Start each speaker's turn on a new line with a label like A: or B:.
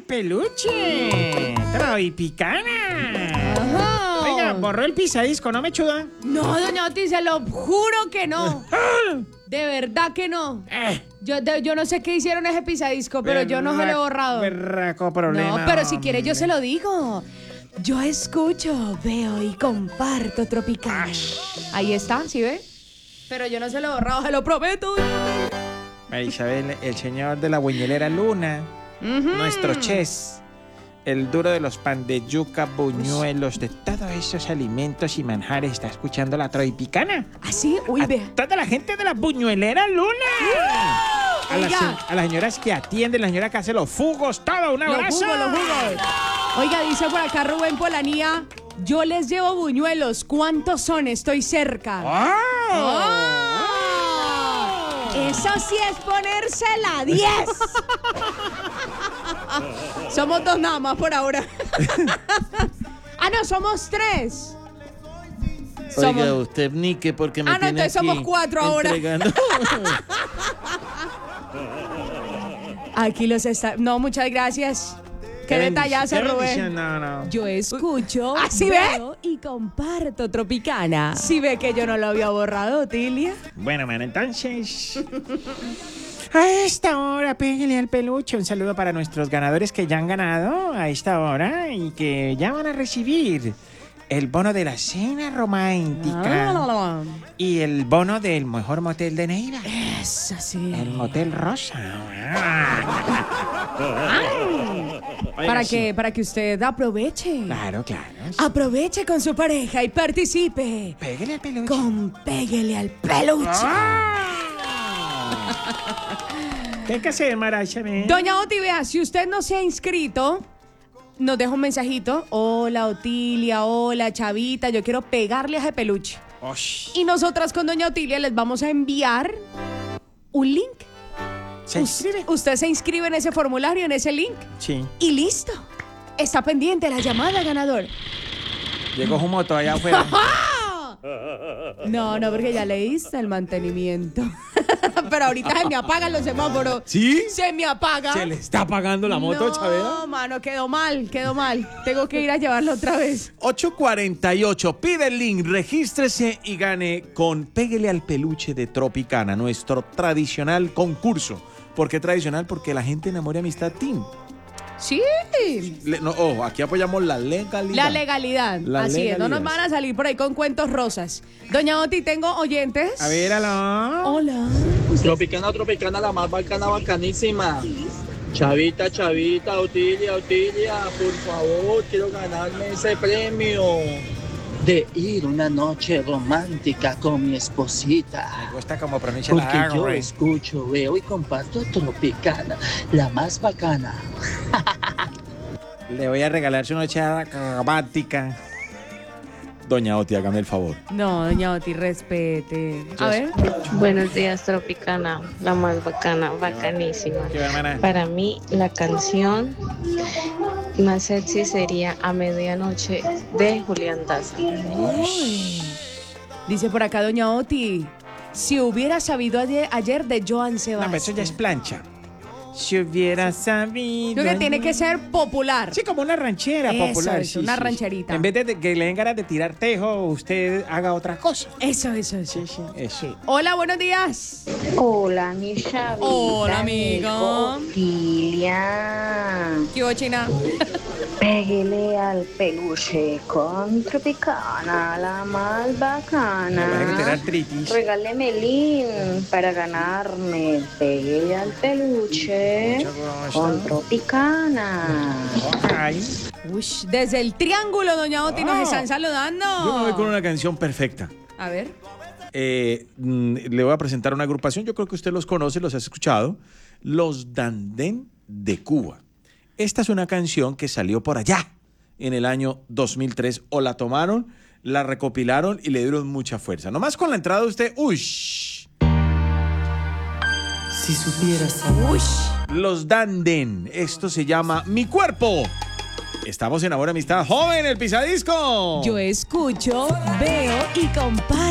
A: al peluche. Tropicana.
B: Ajá.
A: Oiga, borró el pisadisco, ¿no me chuda?
B: No, doña Oti, se lo juro que no. De verdad que no. Yo no sé qué hicieron ese pisadisco, pero yo no se lo he borrado.
A: Berraco problema.
B: No, pero si quiere yo se lo digo. Yo escucho, veo y comparto Tropicana. Ahí está, ¿sí ve? Pero yo no se lo he borrado, se lo prometo.
A: María Isabel, el señor de la buñuelera Luna, nuestro chef, el duro de los pan de yuca, buñuelos, de todos esos alimentos y manjares, está escuchando la Tropicana.
B: ¿Ah, sí? Uy, ve.
A: Toda la gente de la buñuelera Luna. A
B: Oiga.
A: las señoras que atienden, la señora que hace los fugos, todo, un abrazo.
B: Los jugos. Oiga, dice por acá Rubén Polanía, yo les llevo buñuelos. ¿Cuántos son? Estoy cerca. ¡Ah! Eso sí es ponerse la 10. Somos dos nada más por ahora. Ah, no, somos 3.
C: Oiga, usted ni que porque me
B: no,
C: tiene
B: entonces
C: aquí
B: somos 4 ahora.
C: entregando.
B: Aquí los está... No, muchas gracias. Qué detallazo,
A: Qué
B: Rubén.
A: bendición, no.
B: Yo escucho,
D: ¿Así ve?
B: veo y comparto Tropicana. ¿Sí ve que yo no lo había borrado, Tilia?
A: Bueno, man, entonces... A esta hora, pégale al peluche. Un saludo para nuestros ganadores que ya han ganado a esta hora y que ya van a recibir el bono de la cena romántica y el bono del mejor motel de Neiva.
B: Eso sí.
A: El Motel Rosa. Oiga, sí.
B: Para que usted aproveche.
A: Claro.
B: Aproveche con su pareja y participe.
A: Pégale al peluche.
B: Pégale al peluche.
A: ¿Qué hay que hacer, Maracha?
B: Doña Oti, vea, si usted no se ha inscrito, nos deja un mensajito. Hola, Otilia, hola, Chavita, yo quiero pegarle a ese peluche. Y nosotras con Doña Otilia les vamos a enviar un link.
A: ¿Se inscribe?
B: Usted se inscribe en ese formulario, en ese link.
A: Sí.
B: Y listo. Está pendiente la llamada, ganador.
A: Llegó su moto allá afuera.
B: No, porque ya le diste el mantenimiento. Pero ahorita se me apagan los semáforos.
C: ¿Sí?
B: Se me apaga.
C: ¿Se le está apagando la moto, Chavela?
B: No, mano, quedó mal. Tengo que ir a llevarlo otra vez.
C: 8:48. Pide el link, regístrese y gane con Péguele al Peluche de Tropicana, nuestro tradicional concurso. ¿Por qué tradicional? Porque la gente en Amor y Amistad Team.
B: Sí.
C: Ojo, aquí apoyamos la legalidad.
B: La legalidad. Así es, no nos van a salir por ahí con cuentos rosas. Doña Oti, tengo oyentes.
A: A ver, aló.
B: Hola.
E: Tropicana, la más bacana, bacanísima. Chavita, Otilia, por favor, quiero ganarme ese premio de ir una noche romántica con mi esposita.
A: Me gusta como pronuncia la
E: Porque yo
A: R.
E: escucho, veo y comparto Tropicana, la más bacana.
A: Le voy a regalar su noche acrobática.
C: Doña Oti, hágame el favor.
B: No, doña Oti, respete. A ver.
F: Buenos días, Tropicana, la más bacana, bacanísima.
A: ¿Qué va, hermana?
F: Para mí, la canción más sexy sería A Medianoche de Julián Daza.
B: Dice por acá doña Oti, si hubiera sabido ayer de Joan
A: No,
B: Sebastián.
A: pero eso ya es plancha. Si hubiera sabido.
B: Creo que tiene que ser popular.
A: Sí, como una ranchera
B: Eso,
A: popular.
B: eso, una rancherita.
A: En vez de que le den ganas de tirar tejo, usted haga otra cosa.
B: Eso.
A: Sí, eso.
B: Hola, buenos días.
G: Hola, mi Chavita.
B: Hola, amiga.
G: Otilia.
B: ¿Qué hubo, China?
G: Péguele al peluche con Tropicana, la más
A: Me va a
G: bacana.
A: tener artritis.
G: Regáleme el link para ganarme el Péguele al peluche
A: Mucho gusto.
G: con Tropicana.
A: Ay.
B: Ush, desde el Triángulo, doña Oti, nos están saludando.
C: Yo me voy con una canción perfecta.
B: A ver.
C: Le voy a presentar una agrupación, yo creo que usted los conoce, los ha escuchado, Los Dandén de Cuba. Esta es una canción que salió por allá en el año 2003, o la tomaron, la recopilaron y le dieron mucha fuerza. Nomás con la entrada usted, ¡ush!
H: Si supieras
C: Los Dandén, esto se llama Mi Cuerpo. Estamos en Amor y Amistad Joven, el pisadisco.
B: Yo escucho, veo y comparto.